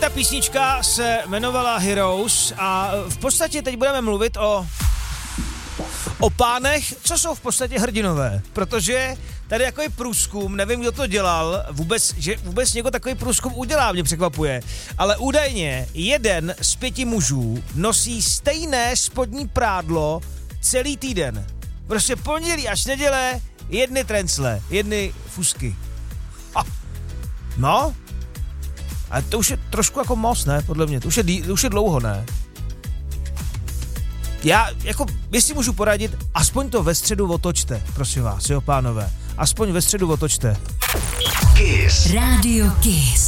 ta písnička se jmenovala Heroes a v podstatě teď budeme mluvit o pánech, co jsou v podstatě hrdinové, protože tady jako je průzkum, nevím, kdo to dělal, že vůbec někdo takový průzkum udělá, mě překvapuje, ale údajně 1 z 5 mužů nosí stejné spodní prádlo celý týden. Prostě pondělí až neděle, 1 trencle, 1 fusky. No, ale to už je trošku jako moc, ne, podle mě, to už je dlouho, ne? Já, jako, jestli můžu poradit, aspoň to ve středu otočte, prosím vás, jo, pánové. Aspoň ve středu otočte. Kiss. Radio Kiss.